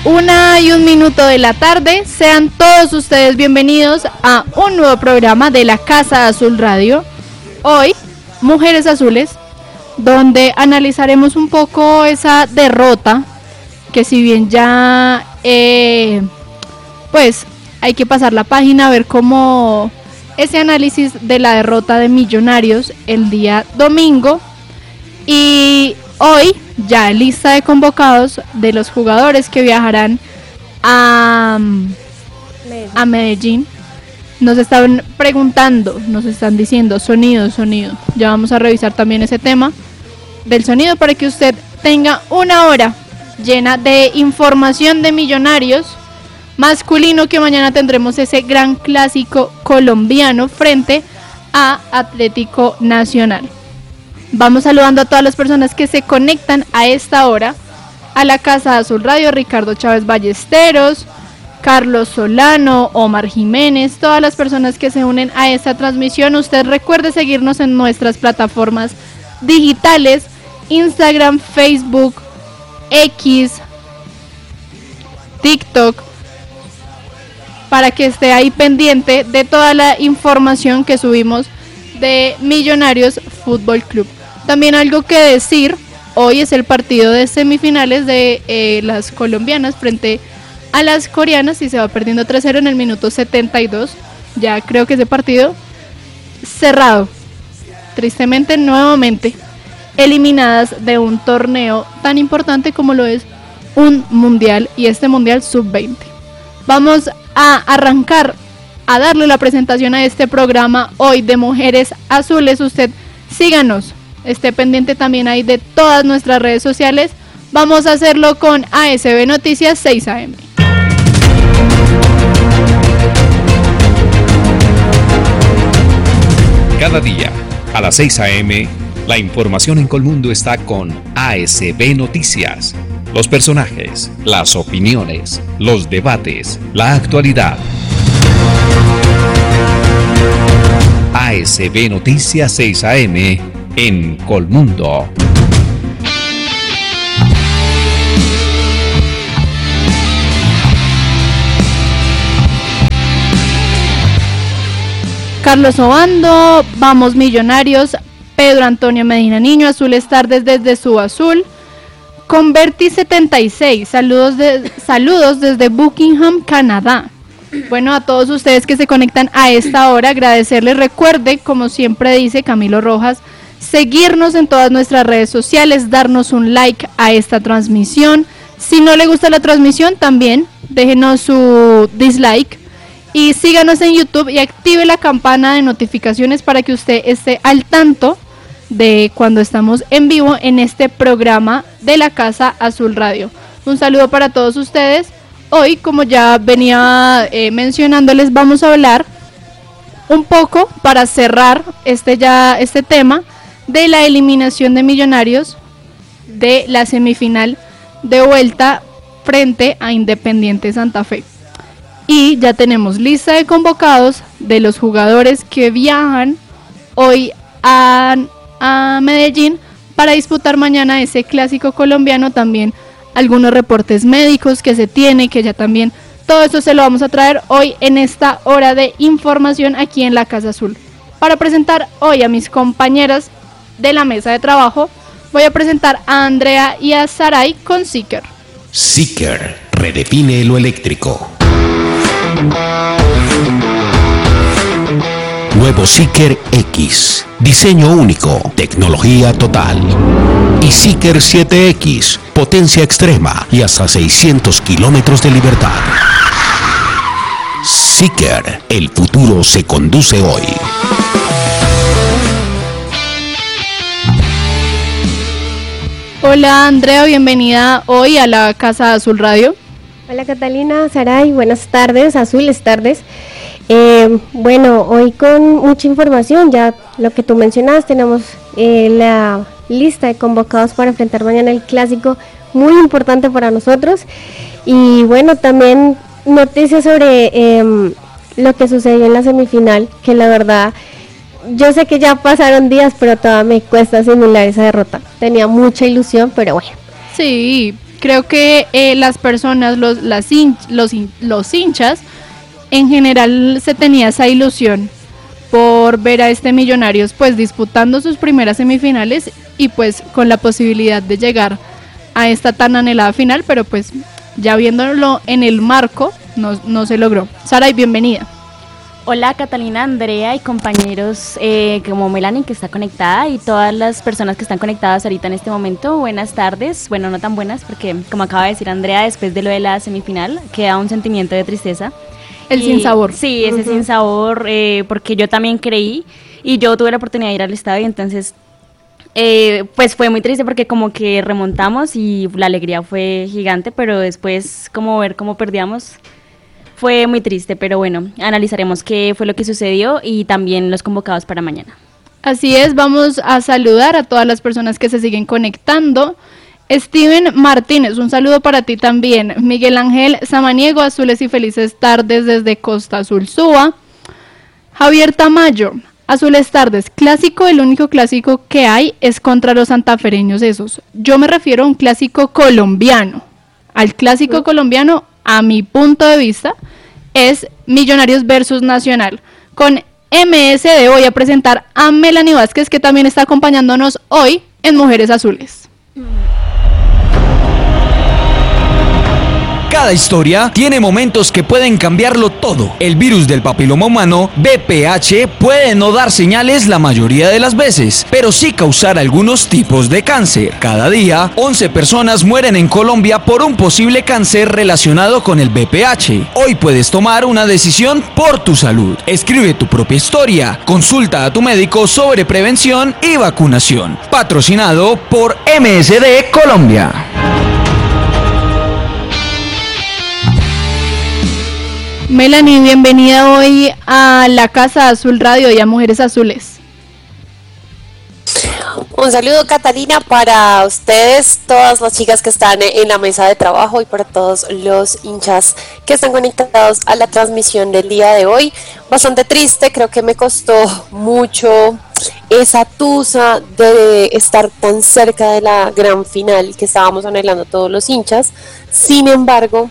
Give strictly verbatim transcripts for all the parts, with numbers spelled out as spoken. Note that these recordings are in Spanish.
Una y un minuto de la tarde, sean todos ustedes bienvenidos a un nuevo programa de la Casa Azul Radio. Hoy, Mujeres Azules, donde analizaremos un poco esa derrota, que si bien ya, eh, pues, hay que pasar la página, a ver cómo ese análisis de la derrota de Millonarios el día domingo. Y hoy ya lista de convocados de los jugadores que viajarán a, a Medellín. Nos están preguntando, nos están diciendo sonido, sonido. Ya vamos a revisar también ese tema del sonido para que usted tenga una hora llena de información de Millonarios masculino, que mañana tendremos ese gran clásico colombiano frente a Atlético Nacional. Vamos saludando a todas las personas que se conectan a esta hora a la Casa Azul Radio: Ricardo Chávez Ballesteros, Carlos Solano, Omar Jiménez, todas las personas que se unen a esta transmisión. Usted recuerde seguirnos en nuestras plataformas digitales: Instagram, Facebook, X, TikTok, para que esté ahí pendiente de toda la información que subimos de Millonarios Fútbol Club. También algo que decir: hoy es el partido de semifinales de eh, las colombianas frente a las coreanas y se va perdiendo tres cero en el minuto setenta y dos. Ya creo que ese partido cerrado, tristemente nuevamente eliminadas de un torneo tan importante como lo es un mundial, y este mundial sub veinte. Vamos a arrancar a darle la presentación a este programa hoy de Mujeres Azules. Usted síganos, esté pendiente también ahí de todas nuestras redes sociales. Vamos a hacerlo con A S B Noticias seis A M. Cada día a las seis A M, la información en Colmundo está con A S B Noticias. Los personajes, las opiniones, los debates, la actualidad. A S B Noticias seis A M en Colmundo. Carlos Obando, vamos Millonarios. Pedro Antonio Medina Niño, Azules Tardes desde Su Azul. Converti setenta y seis, saludos, de, saludos desde Buckingham, Canadá. Bueno, a todos ustedes que se conectan a esta hora, agradecerles. Recuerde, como siempre dice Camilo Rojas, seguirnos en todas nuestras redes sociales, darnos un like a esta transmisión. Si no le gusta la transmisión, también déjenos su dislike. Y síganos en YouTube y active la campana de notificaciones para que usted esté al tanto de cuando estamos en vivo en este programa de la Casa Azul Radio. Un saludo para todos ustedes. Hoy, como ya venía eh, mencionándoles, vamos a hablar un poco, para cerrar este ya este tema, de la eliminación de Millonarios de la semifinal de vuelta frente a Independiente Santa Fe. Y ya tenemos lista de convocados de los jugadores que viajan hoy a, a Medellín para disputar mañana ese clásico colombiano. También algunos reportes médicos que se tiene, que ya también todo eso se lo vamos a traer hoy en esta hora de información aquí en la Casa Azul. Para presentar hoy a mis compañeras de la mesa de trabajo, voy a presentar a Andrea y a Saray con Seeker. Seeker redefine lo eléctrico. Nuevo Seeker X, diseño único, tecnología total. Y Seeker siete X, potencia extrema y hasta seiscientos kilómetros de libertad. Seeker, el futuro se conduce hoy. Hola Andrea, bienvenida hoy a la Casa Azul Radio. Hola Catalina, Saray, buenas tardes, azules tardes. Eh, bueno, hoy con mucha información, ya lo que tú mencionabas, tenemos eh, la lista de convocados para enfrentar mañana el clásico, muy importante para nosotros. Y bueno, también noticias sobre eh, lo que sucedió en la semifinal, que la verdad, yo sé que ya pasaron días, pero todavía me cuesta asimilar esa derrota. Tenía mucha ilusión, pero bueno. Sí, creo que eh, las personas, los, las hin- los, hin- los hinchas, en general se tenía esa ilusión por ver a este Millonarios pues disputando sus primeras semifinales y pues con la posibilidad de llegar a esta tan anhelada final, pero pues ya viéndolo en el marco no, no se logró. Saray, bienvenida. Hola Catalina, Andrea y compañeros eh, como Melanie que está conectada y todas las personas que están conectadas ahorita en este momento, buenas tardes, bueno no tan buenas porque como acaba de decir Andrea, después de lo de la semifinal queda un sentimiento de tristeza. El y, sinsabor. Sí, ese uh-huh. sinsabor eh, porque yo también creí y yo tuve la oportunidad de ir al estadio y entonces eh, pues fue muy triste porque como que remontamos y la alegría fue gigante, pero después como ver cómo perdíamos fue muy triste, pero bueno, analizaremos qué fue lo que sucedió y también los convocados para mañana. Así es, vamos a saludar a todas las personas que se siguen conectando. Steven Martínez, un saludo para ti también. Miguel Ángel Samaniego, azules y felices tardes desde Costa Azul Suba. Javier Tamayo, azules tardes, clásico, el único clásico que hay es contra los santafereños esos. Yo me refiero a un clásico colombiano. Al clásico colombiano, a mi punto de vista, es Millonarios versus Nacional. Con M S D voy a presentar a Melanie Vázquez, que también está acompañándonos hoy en Mujeres Azules. Cada historia tiene momentos que pueden cambiarlo todo. El virus del papiloma humano, V P H, puede no dar señales la mayoría de las veces, pero sí causar algunos tipos de cáncer. Cada día, once personas mueren en Colombia por un posible cáncer relacionado con el V P H. Hoy puedes tomar una decisión por tu salud. Escribe tu propia historia. Consulta a tu médico sobre prevención y vacunación. Patrocinado por M S D Colombia. Melanie, bienvenida hoy a la Casa Azul Radio y a Mujeres Azules. Un saludo, Catalina, para ustedes, todas las chicas que están en la mesa de trabajo y para todos los hinchas que están conectados a la transmisión del día de hoy. Bastante triste, creo que me costó mucho esa tusa de estar tan cerca de la gran final que estábamos anhelando todos los hinchas. Sin embargo,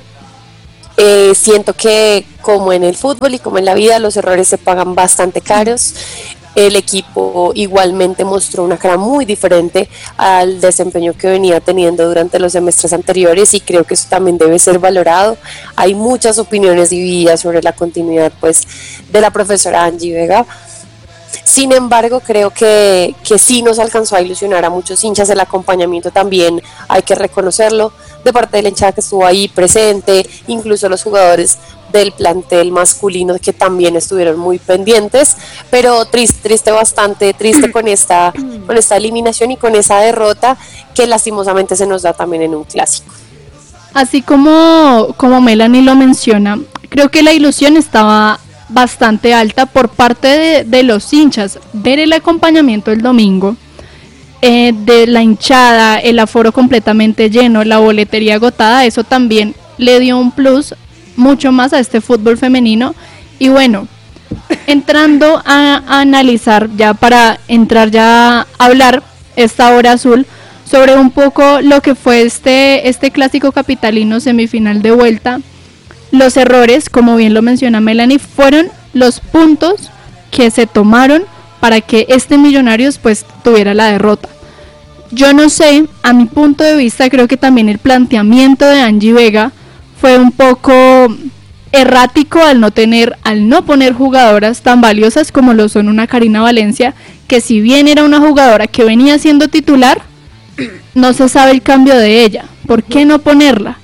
Eh, siento que como en el fútbol y como en la vida los errores se pagan bastante caros. El equipo igualmente mostró una cara muy diferente al desempeño que venía teniendo durante los semestres anteriores y creo que eso también debe ser valorado. Hay muchas opiniones divididas sobre la continuidad pues de la profesora Angie Vega. Sin embargo, creo que, que sí nos alcanzó a ilusionar a muchos hinchas. El acompañamiento también hay que reconocerlo de parte de la hinchada que estuvo ahí presente, incluso los jugadores del plantel masculino que también estuvieron muy pendientes, pero triste, triste bastante, triste con esta, con esta eliminación y con esa derrota que lastimosamente se nos da también en un clásico. Así como, como Melanie lo menciona, creo que la ilusión estaba bastante alta por parte de, de los hinchas. Ver el acompañamiento el domingo, eh, de la hinchada, el aforo completamente lleno, la boletería agotada, eso también le dio un plus mucho más a este fútbol femenino. Y bueno, entrando a, a analizar, ya para entrar ya a hablar esta hora azul sobre un poco lo que fue este, este clásico capitalino semifinal de vuelta. Los errores, como bien lo menciona Melanie, fueron los puntos que se tomaron para que este Millonarios pues tuviera la derrota. Yo no sé, a mi punto de vista creo que también el planteamiento de Angie Vega fue un poco errático al no tener, al no poner jugadoras tan valiosas como lo son una Karina Valencia, que si bien era una jugadora que venía siendo titular, no se sabe el cambio de ella. ¿Por qué no ponerla?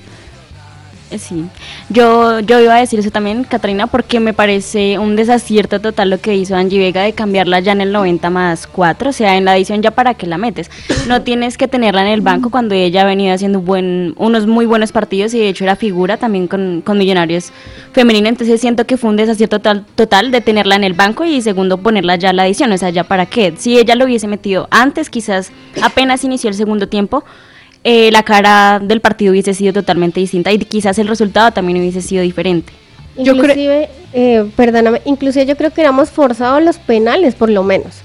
Sí, yo, yo iba a decir eso también, Catarina, porque me parece un desacierto total lo que hizo Angie Vega de cambiarla ya en el noventa más cuatro, o sea, en la edición ya para qué la metes. No tienes que tenerla en el banco cuando ella ha venido haciendo buen, unos muy buenos partidos y de hecho era figura también con, con Millonarios femenina, entonces siento que fue un desacierto total, total de tenerla en el banco y segundo ponerla ya en la edición, o sea, ya para qué. Si ella lo hubiese metido antes, quizás apenas inició el segundo tiempo, Eh, la cara del partido hubiese sido totalmente distinta y quizás el resultado también hubiese sido diferente. Inclusive, eh, perdóname, inclusive yo creo que éramos forzados los penales por lo menos,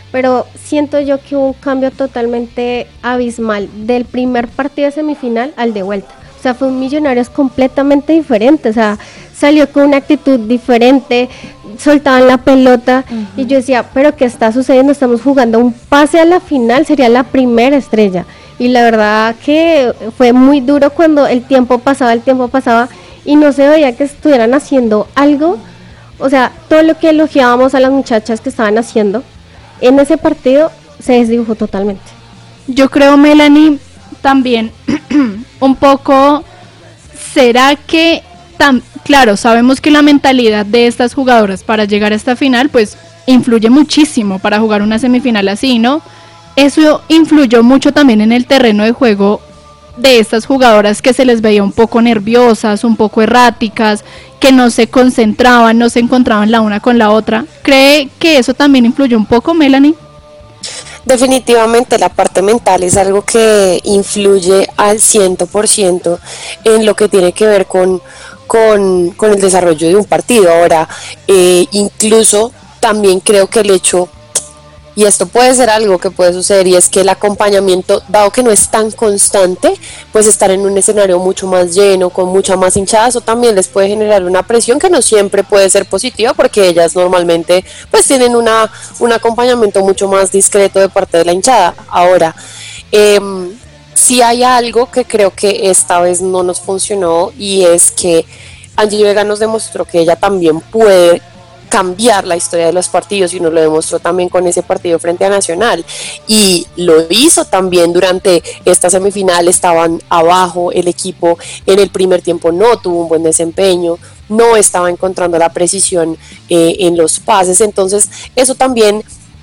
pero siento yo que hubo un cambio totalmente abismal del primer partido de semifinal al de vuelta. O sea, fue un Millonarios completamente diferente, o sea, salió con una actitud diferente, soltaban la pelota, uh-huh. y yo decía, pero ¿qué está sucediendo? Estamos jugando un pase a la final, sería la primera estrella. Y la verdad que fue muy duro cuando el tiempo pasaba, el tiempo pasaba, y no se veía que estuvieran haciendo algo. O sea, todo lo que elogiábamos a las muchachas que estaban haciendo, en ese partido se desdibujó totalmente. Yo creo, Melanie, también un poco, ¿será que, tan, claro, sabemos que la mentalidad de estas jugadoras para llegar a esta final, pues, influye muchísimo para jugar una semifinal así, ¿no? Eso influyó mucho también en el terreno de juego de estas jugadoras que se les veía un poco nerviosas, un poco erráticas, que no se concentraban, no se encontraban la una con la otra. ¿Cree que eso también influyó un poco, Melanie? Definitivamente la parte mental es algo que influye al cien por ciento en lo que tiene que ver con, con, con el desarrollo de un partido. Ahora, eh, incluso también creo que el hecho, y esto puede ser algo que puede suceder, y es que el acompañamiento, dado que no es tan constante, pues estar en un escenario mucho más lleno, con mucha más hinchada, eso también les puede generar una presión que no siempre puede ser positiva, porque ellas normalmente pues tienen una, un acompañamiento mucho más discreto de parte de la hinchada. Ahora, eh, sí hay algo que creo que esta vez no nos funcionó, y es que Angie Vega nos demostró que ella también puede cambiar la historia de los partidos, y nos lo demostró también con ese partido frente a Nacional, y lo hizo también durante esta semifinal. Estaban abajo, el equipo en el primer tiempo no tuvo un buen desempeño, no estaba encontrando la precisión eh, en los pases, entonces eso también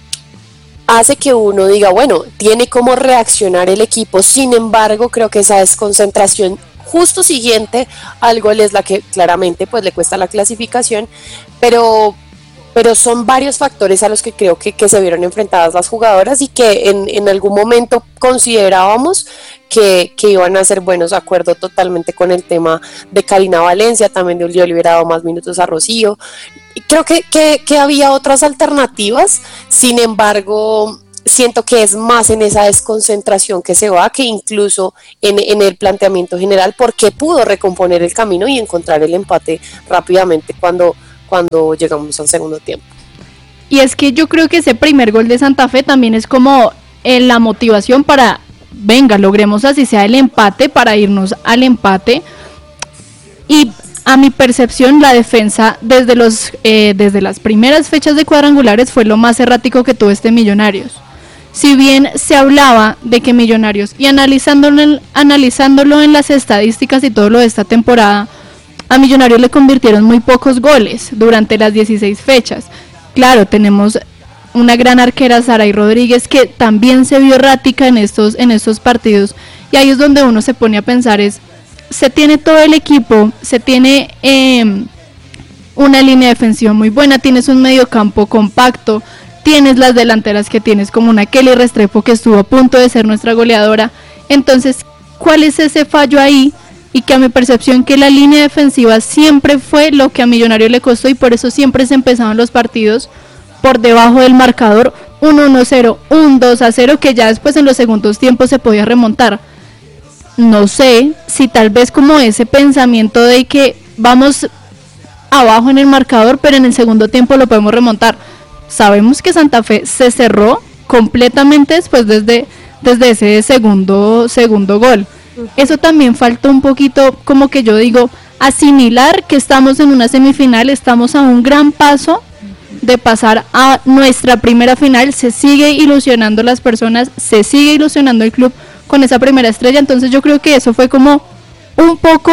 hace que uno diga, bueno, tiene cómo reaccionar el equipo. Sin embargo, creo que esa desconcentración justo siguiente al gol es la que claramente pues le cuesta la clasificación, pero, pero son varios factores a los que creo que, que se vieron enfrentadas las jugadoras, y que en, en algún momento considerábamos que, que iban a ser buenos. Acuerdo totalmente con el tema de Karina Valencia, también de dio liberado más minutos a Rocío. Creo que, que, que había otras alternativas, sin embargo siento que es más en esa desconcentración que se va que incluso en, en el planteamiento general, porque pudo recomponer el camino y encontrar el empate rápidamente cuando, cuando llegamos al segundo tiempo. Y es que yo creo que ese primer gol de Santa Fe también es como eh, la motivación para, venga, logremos así sea el empate, para irnos al empate. Y a mi percepción, la defensa desde, los, eh, desde las primeras fechas de cuadrangulares fue lo más errático que tuvo este Millonarios. Si bien se hablaba de que Millonarios, y analizándolo en, analizándolo en las estadísticas y todo lo de esta temporada, a Millonarios le convirtieron muy pocos goles durante las dieciséis fechas. Claro, tenemos una gran arquera, Saray Rodríguez, que también se vio errática en estos, en estos partidos, y ahí es donde uno se pone a pensar, es, se tiene todo el equipo, se tiene eh, una línea defensiva muy buena, tienes un mediocampo compacto, tienes las delanteras que tienes, como una Kelly Restrepo que estuvo a punto de ser nuestra goleadora. Entonces, ¿cuál es ese fallo ahí? Y que a mi percepción que la línea defensiva siempre fue lo que a Millonarios le costó, y por eso siempre se empezaban los partidos por debajo del marcador, un uno cero, un dos a cero, que ya después en los segundos tiempos se podía remontar. No sé si tal vez como ese pensamiento de que vamos abajo en el marcador, pero en el segundo tiempo lo podemos remontar. Sabemos que Santa Fe se cerró completamente después desde, desde ese segundo, segundo gol. Eso también falta un poquito, como que yo digo, asimilar que estamos en una semifinal, estamos a un gran paso de pasar a nuestra primera final. Se sigue ilusionando las personas, se sigue ilusionando el club con esa primera estrella. Entonces yo creo que eso fue como un poco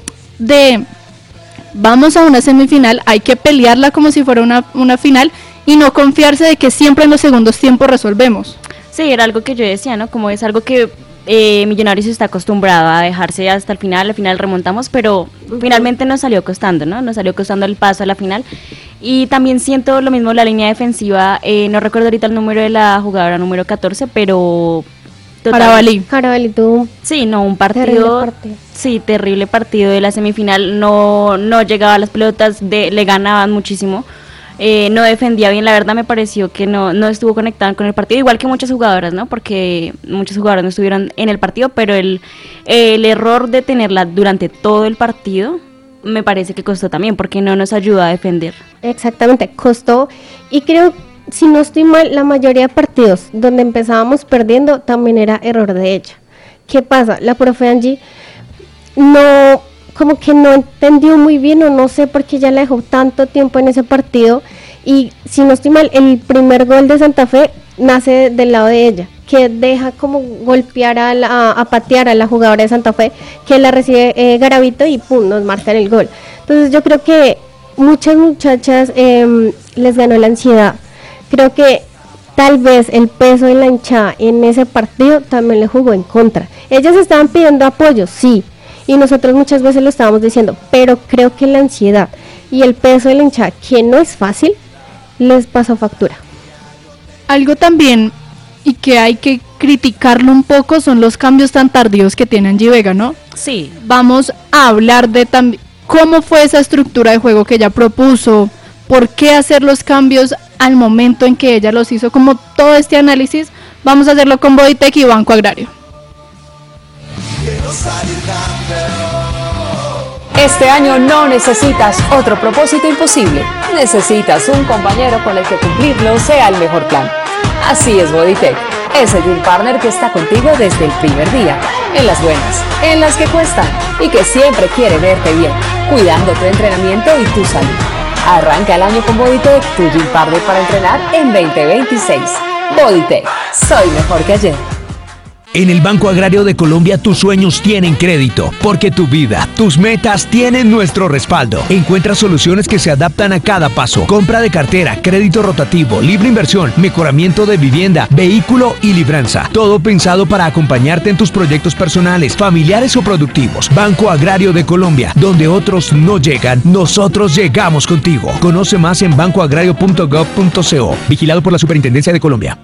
de, vamos a una semifinal, hay que pelearla como si fuera una, una final, y no confiarse de que siempre en los segundos tiempos resolvemos. Sí, era algo que yo decía, ¿no? Como es algo que eh, Millonarios está acostumbrado a dejarse hasta el final, al final remontamos, pero uh-huh. finalmente nos salió costando, ¿no? Nos salió costando el paso a la final. Y también siento lo mismo la línea defensiva, eh, no recuerdo ahorita el número de la jugadora número catorce, pero... Carabalí. Carabalí tuvo sí, no, un partido, terrible partido. Sí, terrible partido de la semifinal, no, no llegaba a las pelotas, de, le ganaban muchísimo. eh, no defendía bien, la verdad me pareció que no, no estuvo conectada con el partido, igual que muchas jugadoras, ¿no? Porque muchos jugadores no estuvieron en el partido, pero el, el error de tenerla durante todo el partido me parece que costó también, porque no nos ayuda a defender. Exactamente, costó, y creo, si no estoy mal, la mayoría de partidos donde empezábamos perdiendo también era error de ella. ¿Qué pasa? La profe Angie no, como que no entendió muy bien, o no sé por qué ya la dejó tanto tiempo en ese partido, y si no estoy mal, el primer gol de Santa Fe nace del lado de ella, que deja como golpear a, la, a patear a la jugadora de Santa Fe, que la recibe eh, Garavito y pum, nos marcan el gol. Entonces yo creo que muchas muchachas eh, les ganó la ansiedad. Creo que tal vez el peso de la hinchada en ese partido también le jugó en contra. Ellas estaban pidiendo apoyo, sí, y nosotros muchas veces lo estábamos diciendo, pero creo que la ansiedad y el peso de la hinchada, que no es fácil, les pasó factura. Algo también, y que hay que criticarlo un poco, son los cambios tan tardíos que tiene Angie Vega, ¿no? Sí. Vamos a hablar de también cómo fue esa estructura de juego que ella propuso, por qué hacer los cambios al momento en que ella los hizo, como todo este análisis. Vamos a hacerlo con Bodytech y Banco Agrario. Este año no necesitas otro propósito imposible, necesitas un compañero con el que cumplirlo sea el mejor plan. Así es Bodytech, es el gym partner que está contigo desde el primer día, en las buenas, en las que cuestan, y que siempre quiere verte bien, cuidando tu entrenamiento y tu salud. Arranca el año con Bodytech, tu gym partner para entrenar en veinte veintiséis. Bodytech, soy mejor que ayer. En el Banco Agrario de Colombia tus sueños tienen crédito, porque tu vida, tus metas tienen nuestro respaldo. Encuentra soluciones que se adaptan a cada paso. Compra de cartera, crédito rotativo, libre inversión, mejoramiento de vivienda, vehículo y libranza. Todo pensado para acompañarte en tus proyectos personales, familiares o productivos. Banco Agrario de Colombia, donde otros no llegan, nosotros llegamos contigo. Conoce más en banco agrario punto gov punto co. Vigilado por la Superintendencia de Colombia.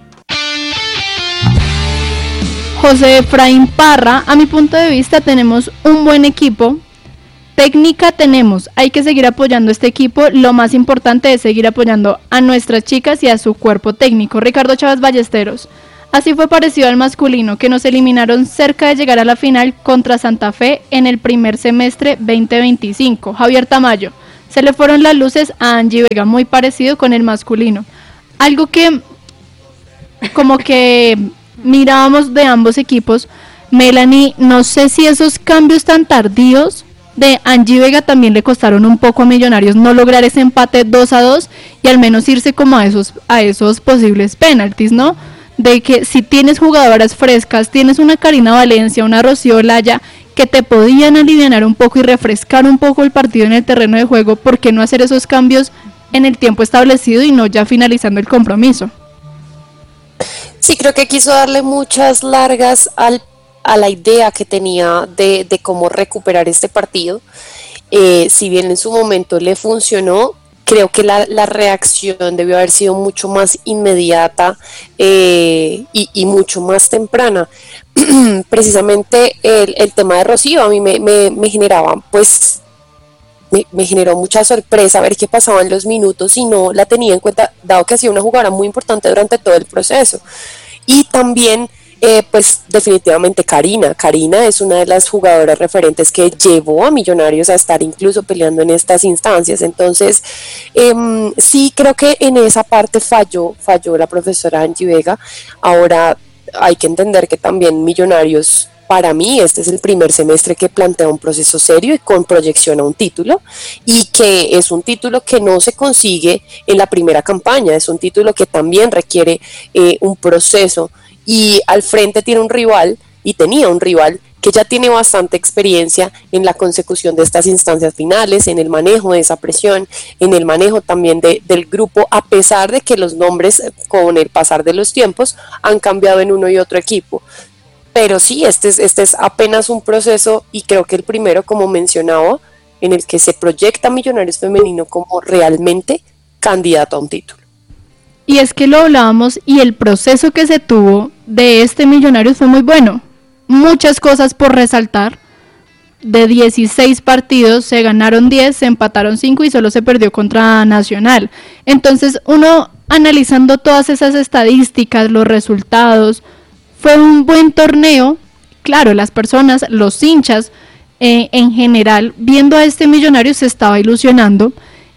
José Efraín Parra, a mi punto de vista tenemos un buen equipo, técnica tenemos, hay que seguir apoyando este equipo, lo más importante es seguir apoyando a nuestras chicas y a su cuerpo técnico. Ricardo Chávez Ballesteros, así fue parecido al masculino, que nos eliminaron cerca de llegar a la final contra Santa Fe en el primer semestre veinte veinticinco. Javier Tamayo, se le fueron las luces a Angie Vega, muy parecido con el masculino. Algo que como que mirábamos de ambos equipos, Melanie, no sé si esos cambios tan tardíos de Angie Vega también le costaron un poco a Millonarios no lograr ese empate dos a dos y al menos irse como a esos, a esos posibles penaltis, ¿no? De que si tienes jugadoras frescas, tienes una Karina Valencia, una Rocío Olaya, que te podían alivianar un poco y refrescar un poco el partido en el terreno de juego, ¿por qué no hacer esos cambios en el tiempo establecido y no ya finalizando el compromiso? Sí, creo que quiso darle muchas largas al, a la idea que tenía de, de cómo recuperar este partido. Eh, si bien en su momento le funcionó, creo que la, la reacción debió haber sido mucho más inmediata eh, y, y mucho más temprana. Precisamente el, el tema de Rocío a mí me, me, me generaba, pues, me, me generó mucha sorpresa ver qué pasaba en los minutos y no la tenía en cuenta, dado que ha sido una jugadora muy importante durante todo el proceso. Y también, eh, pues, definitivamente Karina. Karina es una de las jugadoras referentes que llevó a Millonarios a estar incluso peleando en estas instancias. Entonces, eh, sí creo que en esa parte falló, falló la profesora Angie Vega. Ahora hay que entender que también Millonarios, para mí, este es el primer semestre que plantea un proceso serio y con proyección a un título, y que es un título que no se consigue en la primera campaña, es un título que también requiere eh, un proceso, y al frente tiene un rival, y tenía un rival que ya tiene bastante experiencia en la consecución de estas instancias finales, en el manejo de esa presión, en el manejo también de, del grupo, a pesar de que los nombres con el pasar de los tiempos han cambiado en uno y otro equipo. Pero sí, este es, este es apenas un proceso, y creo que el primero, como mencionaba, en el que se proyecta Millonarios Femenino como realmente candidato a un título. Y es que lo hablábamos, y el proceso que se tuvo de este Millonarios fue muy bueno. Muchas cosas por resaltar. de dieciséis partidos se ganaron diez, se empataron cinco y solo se perdió contra Nacional. Entonces uno analizando todas esas estadísticas, los resultados, fue un buen torneo. Claro, las personas, los hinchas eh, en general, viendo a este Millonarios se estaba ilusionando,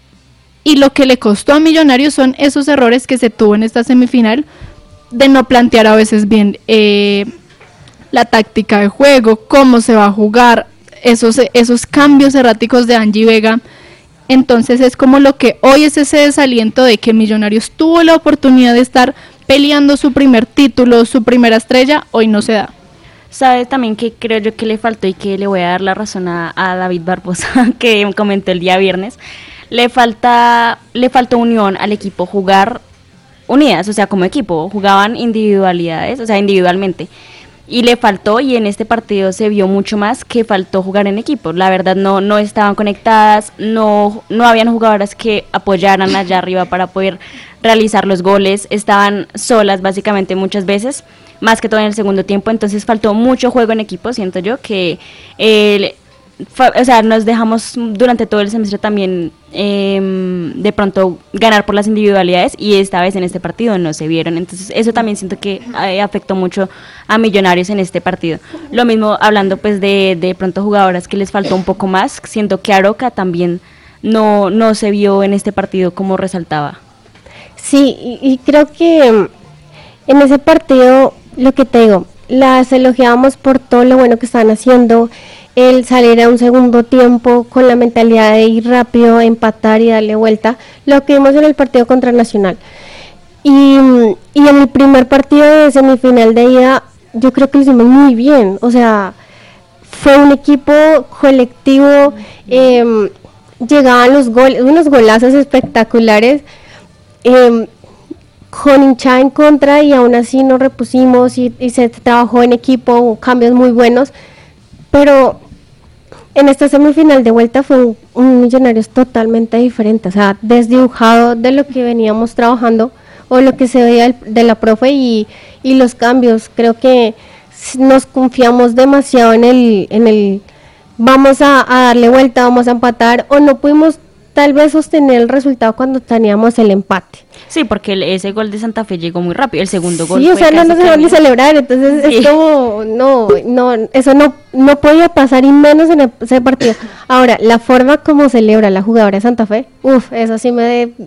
y lo que le costó a Millonarios son esos errores que se tuvo en esta semifinal de no plantear a veces bien eh, la táctica de juego, cómo se va a jugar, esos, esos cambios erráticos de Angie Vega. Entonces es como lo que hoy es ese desaliento de que Millonarios tuvo la oportunidad de estar peleando su primer título, su primera estrella, hoy no se da. ¿Sabe también que creo yo que le faltó y que le voy a dar la razón a, a David Barbosa, que comentó el día viernes? Le falta, le faltó unión al equipo, jugar unidas, o sea, como equipo, jugaban individualidades, o sea, individualmente. Y le faltó, y en este partido se vio mucho más que faltó jugar en equipo. La verdad no, no estaban conectadas, no, no habían jugadoras que apoyaran allá arriba para poder realizar los goles, estaban solas básicamente muchas veces, más que todo en el segundo tiempo. Entonces faltó mucho juego en equipo, siento yo, que el o sea, nos dejamos durante todo el semestre también eh, de pronto ganar por las individualidades, y esta vez en este partido no se vieron. Entonces eso también siento que eh, afectó mucho a Millonarios en este partido. Lo mismo hablando pues de, de pronto jugadoras que les faltó un poco más, siento que Aroca también no, no se vio en este partido como resaltaba. Sí, y, y creo que en ese partido, lo que te digo, las elogiábamos por todo lo bueno que estaban haciendo, el salir a un segundo tiempo con la mentalidad de ir rápido, empatar y darle vuelta, lo que vimos en el partido contra Nacional. Y, y en el primer partido de semifinal de ida, yo creo que lo hicimos muy bien, o sea, fue un equipo colectivo, eh, llegaban los goles, unos golazos espectaculares, eh, con hinchada en contra, y aún así nos repusimos y, y se trabajó en equipo, cambios muy buenos, pero en esta semifinal de vuelta fue un, un Millonarios totalmente diferente, o sea, desdibujado de lo que veníamos trabajando o lo que se veía de la profe, y, y los cambios, creo que nos confiamos demasiado en el, en el vamos a, a darle vuelta, vamos a empatar, o no pudimos tal vez sostener el resultado cuando teníamos el empate. Sí, porque el, ese gol de Santa Fe llegó muy rápido, el segundo gol sí, fue o sea, no nos dejaron de celebrar, entonces sí. es como, no, no, eso no, no podía pasar, y menos en ese partido. Ahora, la forma como celebra la jugadora de Santa Fe, uff, eso sí me, de,